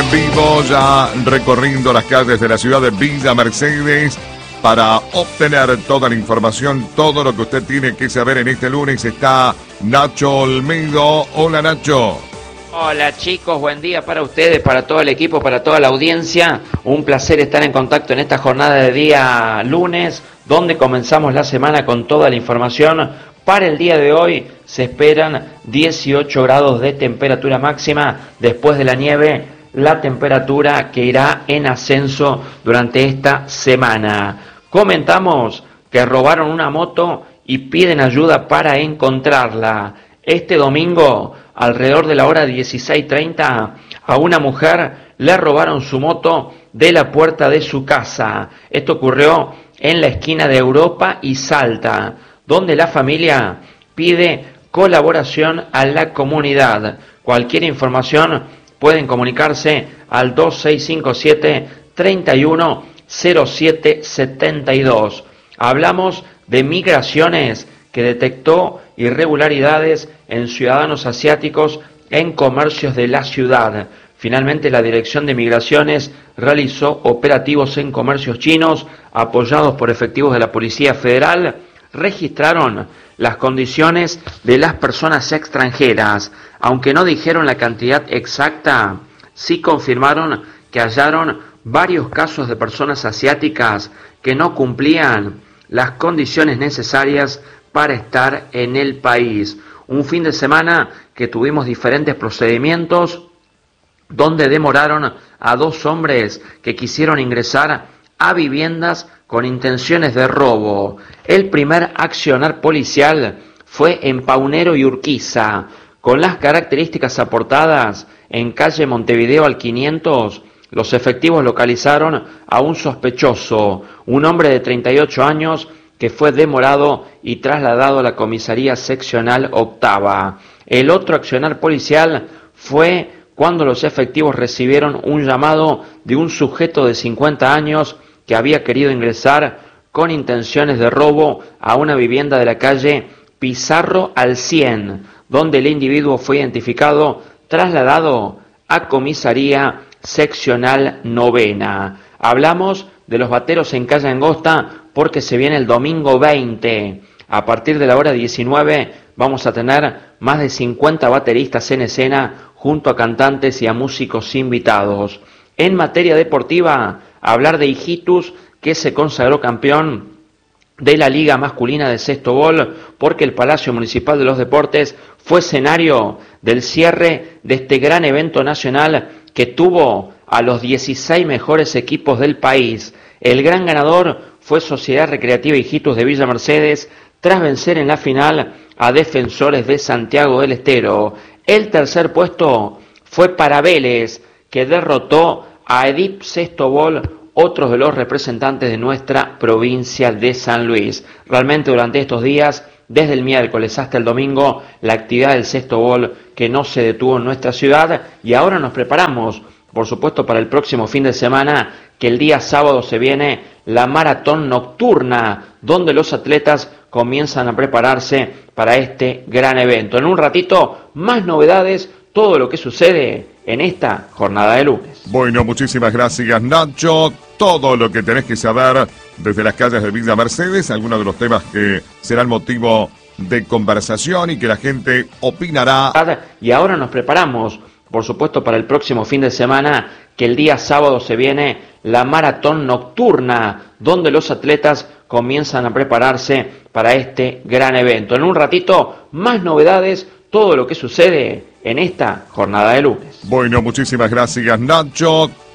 en vivo, ya recorriendo las calles de la ciudad de Villa Mercedes para obtener toda la información, todo lo que usted tiene que saber en este lunes. Está Nacho Olmedo. Hola, Nacho. Hola chicos, buen día para ustedes, para todo el equipo, para toda la audiencia. Un placer estar en contacto en esta jornada de día lunes, donde comenzamos la semana con toda la información. Para el día de hoy se esperan 18 grados de temperatura máxima. Después de la nieve, la temperatura que irá en ascenso durante esta semana. Comentamos que robaron una moto y piden ayuda para encontrarla. Este domingo, alrededor de la hora 16:30, a una mujer le robaron su moto de la puerta de su casa. Esto ocurrió en la esquina de Europa y Salta, donde la familia pide colaboración a la comunidad. Cualquier información pueden comunicarse al 2657-310772. Hablamos de Migraciones, que detectó irregularidades en ciudadanos asiáticos en comercios de la ciudad. Finalmente, la Dirección de Migraciones realizó operativos en comercios chinos, apoyados por efectivos de la Policía Federal. Registraron las condiciones de las personas extranjeras. Aunque no dijeron la cantidad exacta, sí confirmaron que hallaron varios casos de personas asiáticas que no cumplían las condiciones necesarias para estar en el país. Un fin de semana que tuvimos diferentes procedimientos donde demoraron a 2 hombres que quisieron ingresar a viviendas con intenciones de robo. El primer accionar policial fue en Paunero y Urquiza. Con las características aportadas en calle Montevideo al 500, los efectivos localizaron a un sospechoso, un hombre de 38 años, que fue demorado y trasladado a la comisaría seccional octava. El otro accionar policial fue cuando los efectivos recibieron un llamado de un sujeto de 50 años que había querido ingresar con intenciones de robo a una vivienda de la calle Pizarro al 100, donde el individuo fue identificado, trasladado a comisaría seccional novena. Hablamos de los bateros en calle Angosta porque se viene el domingo 20. A partir de la hora 19 vamos a tener más de 50 bateristas en escena junto a cantantes y a músicos invitados. En materia deportiva, hablar de Hijitus, que se consagró campeón de la Liga Masculina de Sextobol, porque el Palacio Municipal de los Deportes fue escenario del cierre de este gran evento nacional que tuvo a los 16 mejores equipos del país. El gran ganador fue Sociedad Recreativa Hijitus de Villa Mercedes, tras vencer en la final a Defensores de Santiago del Estero. El tercer puesto fue para Vélez, que derrotó a Edip Sextobol, otros de los representantes de nuestra provincia de San Luis. Realmente durante estos días, desde el miércoles hasta el domingo, la actividad del Sextobol que no se detuvo en nuestra ciudad, y ahora nos preparamos, por supuesto, para el próximo fin de semana, que el día sábado se viene la maratón nocturna, donde los atletas comienzan a prepararse para este gran evento. En un ratito, más novedades, todo lo que sucede en esta jornada de lunes. Bueno, muchísimas gracias, Nacho. Todo lo que tenés que saber desde las calles de Villa Mercedes, algunos de los temas que serán motivo de conversación y que la gente opinará. Y ahora nos preparamos, por supuesto, para el próximo fin de semana, que el día sábado se viene la maratón nocturna, donde los atletas comienzan a prepararse para este gran evento. En un ratito, más novedades, todo lo que sucede en esta jornada de lunes. Bueno, muchísimas gracias, Nacho.